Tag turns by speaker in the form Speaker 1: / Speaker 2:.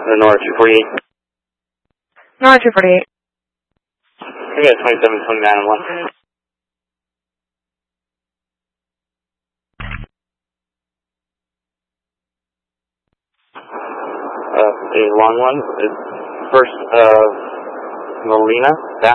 Speaker 1: The Nora 248.
Speaker 2: Nora 248.
Speaker 1: We got 2729 and 1. A long one. It's first, Molina.